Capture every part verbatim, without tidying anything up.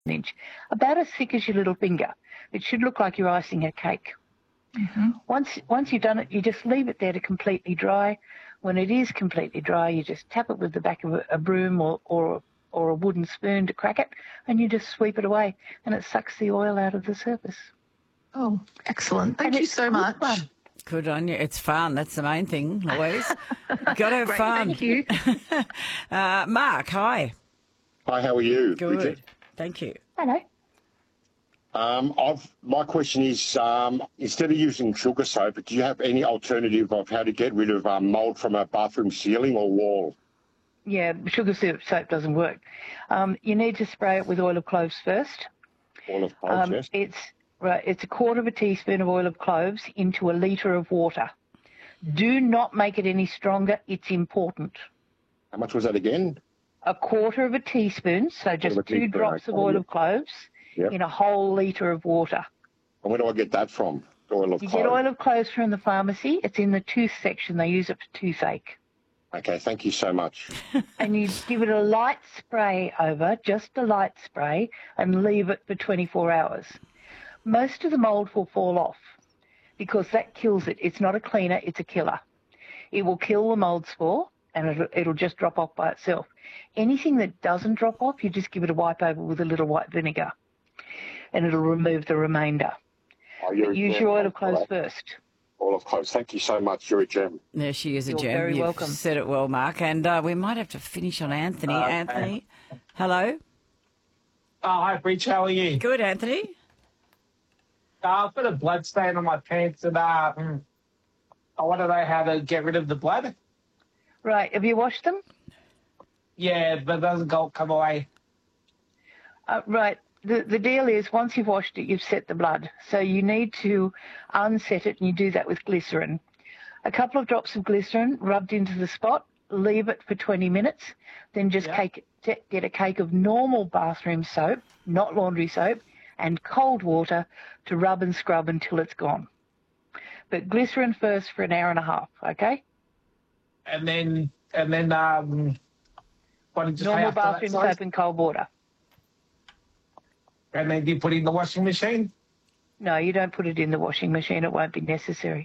inch, about as thick as your little finger. It should look like you're icing a cake. Mm-hmm. Once once you've done it, you just leave it there to completely dry. When it is completely dry, you just tap it with the back of a, a broom or, or, or a wooden spoon to crack it, and you just sweep it away, and it sucks the oil out of the surface. Oh, excellent. Thank and you so much. Fun. Good on you. It's fun. That's the main thing, Louise. Got to have Great, fun. Thank you. uh, Mark, hi. Hi, how are you? Good. Bridget? Thank you. Hello. Um, I've, my question is, um, instead of using sugar soap, do you have any alternative of how to get rid of um, mould from a bathroom ceiling or wall? Yeah, sugar soap doesn't work. Um, you need to spray it with oil of cloves first. Oil of cloves, um, yes. It's, right, it's a quarter of a teaspoon of oil of cloves into a litre of water. Do not make it any stronger. It's important. How much was that again? A quarter of a teaspoon, so just two teaspoon, drops okay, of oil yep. of cloves Yep. in a whole litre of water. And where do I get that from? The oil of You cloves? get oil of cloves from the pharmacy. It's in the tooth section. They use it for toothache. Okay, thank you so much. And you give it a light spray over, just a light spray, and leave it for twenty-four hours. Most of the mould will fall off because that kills it. It's not a cleaner, it's a killer. It will kill the mould spore and it'll, it'll just drop off by itself. Anything that doesn't drop off, you just give it a wipe over with a little white vinegar and it'll remove the remainder. Oh, you're But a use gem. your oil of cloves Right. first. Oil of cloves. Thank you so much. You're a gem. There she is, a You're gem. very You've welcome. said it well, Mark. And uh, we might have to finish on Anthony. Uh, Anthony, hello. Oh, hi, Bridge. How are you? Good, Anthony. Uh, I've got a blood stain on my pants, and uh, mm, I want to know how to get rid of the blood. Right, have you washed them? Yeah, but it doesn't go come away. Uh, right. The, the deal is once you've washed it, you've set the blood. So you need to unset it, and you do that with glycerin. A couple of drops of glycerin rubbed into the spot, leave it for twenty minutes, then just Yeah. cake, t- get a cake of normal bathroom soap, not laundry soap, and cold water to rub and scrub until it's gone. But glycerin first for an hour and a half, okay? And then, and then, um, what did you say Normal after that, bathroom sorry? soap and cold water. And then do you put it in the washing machine? No, you don't put it in the washing machine. It won't be necessary.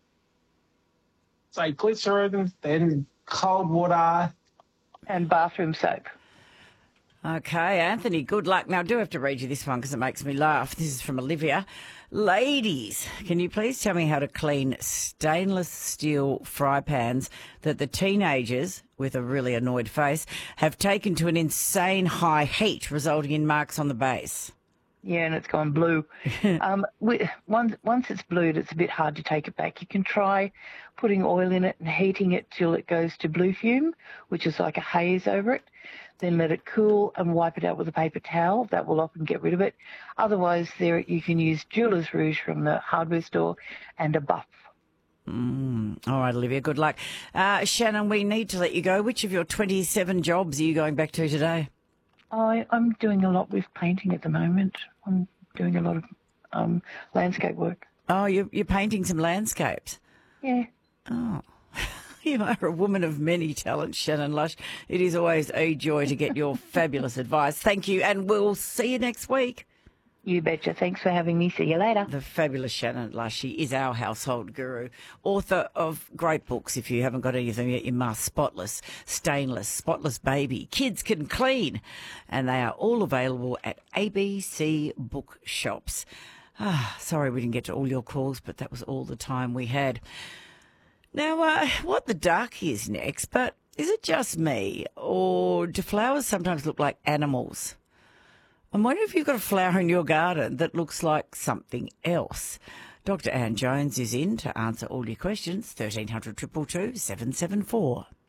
So glycerin, then cold water. And bathroom soap. Okay, Anthony, good luck. Now, I do have to read you this one because it makes me laugh. This is from Olivia. Ladies, can you please tell me how to clean stainless steel fry pans that the teenagers, with a really annoyed face, have taken to an insane high heat, resulting in marks on the base? Yeah, and it's gone blue. um, we, once, once it's blued, it's a bit hard to take it back. You can try putting oil in it and heating it till it goes to blue fume, which is like a haze over it. Then let it cool and wipe it out with a paper towel. That will often get rid of it. Otherwise, there you can use Jeweller's Rouge from the hardware store and a buff. Mm. All right, Olivia, good luck. Uh, Shannon, we need to let you go. Which of your twenty-seven jobs are you going back to today? I, I'm doing a lot with painting at the moment. I'm doing a lot of um, landscape work. Oh, you're, you're painting some landscapes. Yeah. Oh, you are a woman of many talents, Shannon Lush. It is always a joy to get your fabulous advice. Thank you, and we'll see you next week. You betcha. Thanks for having me. See you later. The fabulous Shannon Lush. She is our household guru, author of great books. If you haven't got any of them yet, you must. Spotless, Stainless, Spotless Baby, Kids Can Clean, and they are all available at A B C bookshops. Ah, sorry we didn't get to all your calls, but that was all the time we had. Now, uh, what the duck is next, but is it just me, or do flowers sometimes look like animals? I'm wondering if you've got a flower in your garden that looks like something else. Doctor Anne Jones is in to answer all your questions. thirteen hundred, two two two, seven seven four.